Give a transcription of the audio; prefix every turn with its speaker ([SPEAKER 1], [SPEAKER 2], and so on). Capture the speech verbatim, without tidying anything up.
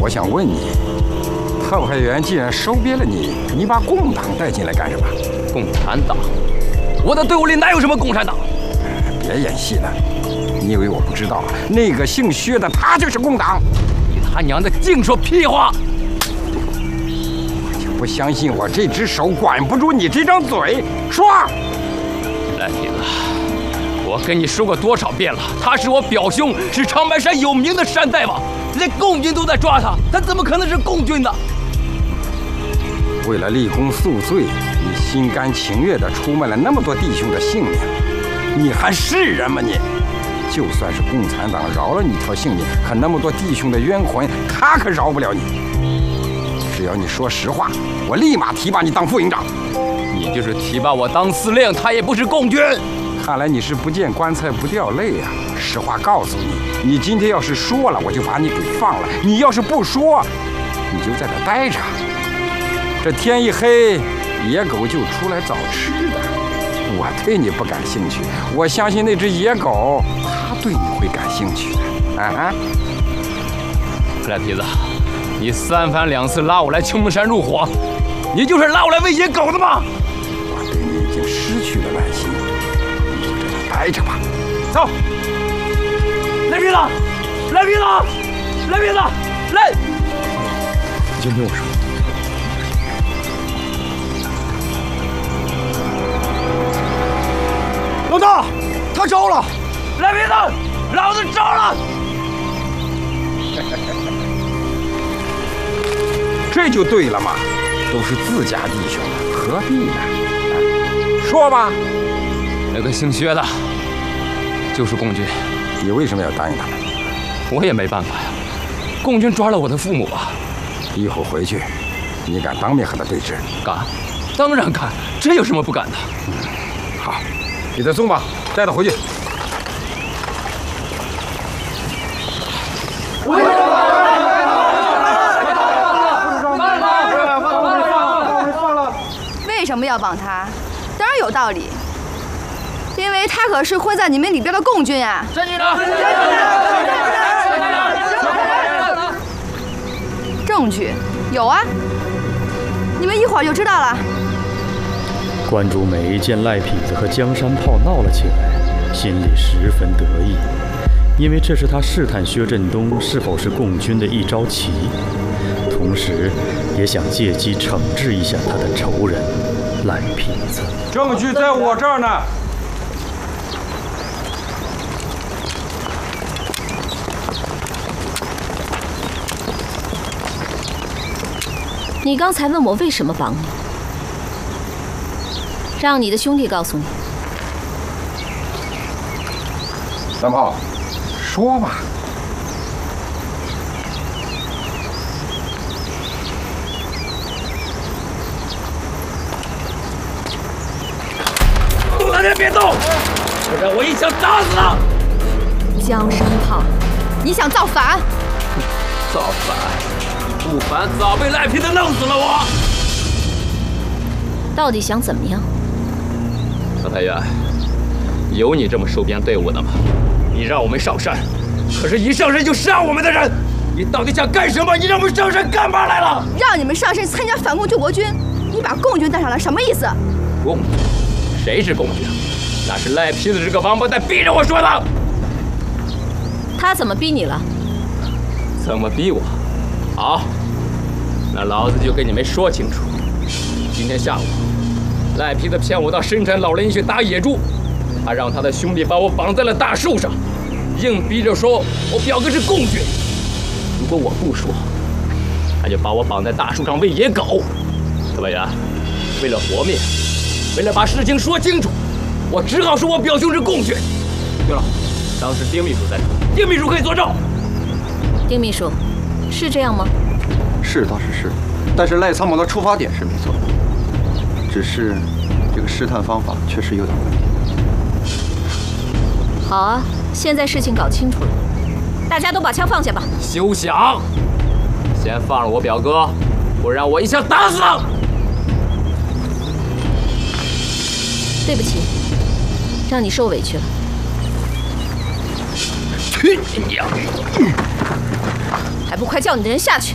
[SPEAKER 1] 我想问你，特派员既然收编了你，你把共党带进来干什么？
[SPEAKER 2] 共产党？我的队伍里哪有什么共产党？
[SPEAKER 1] 别演戏了，你以为我不知道啊？那个姓薛的，他就是共党。
[SPEAKER 2] 你他娘的净说屁话！
[SPEAKER 1] 我就不相信我这只手管不住你这张嘴，说。
[SPEAKER 2] 赖皮子，我跟你说过多少遍了，他是我表兄，是长白山有名的山大王，连共军都在抓他，他怎么可能是共军的？
[SPEAKER 1] 为了立功赎罪，你心甘情愿地出卖了那么多弟兄的性命，你还是人吗你？就算是共产党饶了你一条性命，可那么多弟兄的冤魂，他可饶不了你。只要你说实话，我立马提拔你当副营长。
[SPEAKER 2] 你就是提拔我当司令，他也不是共军。
[SPEAKER 1] 看来你是不见棺材不掉泪啊！实话告诉你，你今天要是说了，我就把你给放了；你要是不说，你就在这待着。这天一黑，野狗就出来找吃的。我对你不感兴趣，我相信那只野狗，它对你会感兴趣的。啊！
[SPEAKER 2] 赖皮子，你三番两次拉我来秋名山入伙，你就是拉我来喂野狗的吗？
[SPEAKER 1] 我对你已经失去了耐心，你就在这待着吧。
[SPEAKER 2] 走，赖皮子，赖皮子，赖皮子，赖！
[SPEAKER 3] 你先听我说。老大，他招了！
[SPEAKER 2] 赖皮子，老子招了！
[SPEAKER 1] 这就对了嘛，都是自家弟兄，何必呢？啊、说吧，
[SPEAKER 2] 那个姓薛的，就是共军。
[SPEAKER 1] 你为什么要答应他们？
[SPEAKER 2] 我也没办法呀，共军抓了我的父母啊！
[SPEAKER 1] 一会儿回去，你敢当面和他对峙？
[SPEAKER 2] 敢，当然敢，这有什么不敢的？
[SPEAKER 1] 嗯，好。给他送吧，带他回去。
[SPEAKER 4] 为什么要绑他？当然有道理，因为他可是混在你们里边的共军啊！
[SPEAKER 2] 站起来！
[SPEAKER 4] 证据有啊，你们一会儿就知道了。
[SPEAKER 3] 关主美见赖痞子和江山炮闹了起来，心里十分得意，因为这是他试探薛振东是否是共军的一招棋，同时也想借机惩治一下他的仇人赖痞子。
[SPEAKER 1] 证据在我这儿呢。
[SPEAKER 5] 你刚才问我为什么绑你？让你的兄弟告诉你。
[SPEAKER 1] 三炮，说吧。
[SPEAKER 2] 杜大人别动，不然我一枪打死他！
[SPEAKER 4] 江山炮，你想造反？
[SPEAKER 2] 造反？不反早被赖皮子弄死了我！
[SPEAKER 5] 到底想怎么样？
[SPEAKER 2] 特派员，有你这么收编队伍的吗？你让我们上山，可是一上山就杀我们的人，你到底想干什么？你让我们上山干嘛来了？
[SPEAKER 4] 让你们上山参加反共救国军，你把共军带上来什么意思？
[SPEAKER 2] 共军？谁是共军？那是赖皮子这个王八蛋逼着我说的。
[SPEAKER 5] 他怎么逼你了？
[SPEAKER 2] 怎么逼我？好，那老子就跟你们说清楚。今天下午，赖皮子骗我到深山老林去打野猪，他让他的兄弟把我绑在了大树上，硬逼着说我表哥是共军。如果我不说，他就把我绑在大树上喂野狗。特派员，为了活命，为了把事情说清楚，我只好说我表兄是共军。对了，当时丁秘书在场，丁秘书可以作证。
[SPEAKER 5] 丁秘书，是这样吗？
[SPEAKER 6] 是倒是是，但是赖参谋的出发点是没错，只是这个试探方法确实有点问题。
[SPEAKER 5] 好啊，现在事情搞清楚了，大家都把枪放下吧。
[SPEAKER 2] 休想！先放了我表哥，不然我一枪打死他！
[SPEAKER 5] 对不起，让你受委屈了。
[SPEAKER 2] 去你娘！
[SPEAKER 5] 还不快叫你的人下去！